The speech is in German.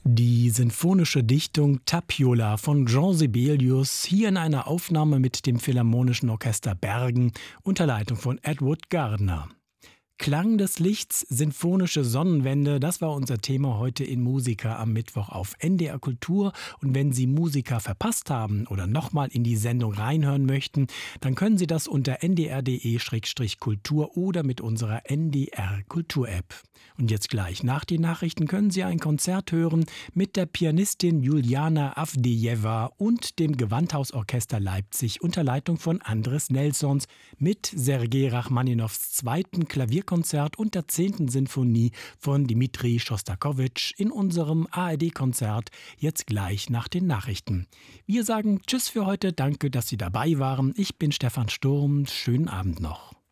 Die sinfonische Dichtung Tapiola von Jean Sibelius, hier in einer Aufnahme mit dem Philharmonischen Orchester Bergen unter Leitung von Edward Gardner. Klang des Lichts, sinfonische Sonnenwende, das war unser Thema heute in Musica am Mittwoch auf NDR Kultur. Und wenn Sie Musica verpasst haben oder nochmal in die Sendung reinhören möchten, dann können Sie das unter ndr.de/kultur oder mit unserer NDR Kultur App. Und jetzt gleich nach den Nachrichten können Sie ein Konzert hören mit der Pianistin Juliana Avdejewa und dem Gewandhausorchester Leipzig unter Leitung von Andres Nelsons mit Sergei Rachmaninows zweiten Klavierkonzert und der 10. Sinfonie von Dmitri Schostakowitsch in unserem ARD-Konzert jetzt gleich nach den Nachrichten. Wir sagen Tschüss für heute, danke, dass Sie dabei waren. Ich bin Stefan Sturm, schönen Abend noch.